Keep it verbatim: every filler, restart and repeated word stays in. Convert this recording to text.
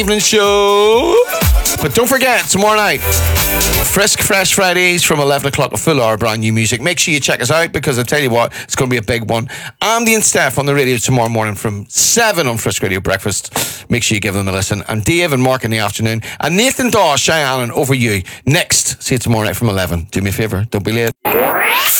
Evening show. But don't forget, tomorrow night, Frisk Fresh Fridays from eleven o'clock, a full hour brand new music. Make sure you check us out, because I tell you what, it's going to be a big one. Andy and Steph on the radio tomorrow morning from seven on Frisk Radio Breakfast. Make sure you give them a listen. And Dave and Mark in the afternoon. And Nathan Daw, Cheyenne, and Over You next. See you tomorrow night from eleven. Do me a favour, don't be late.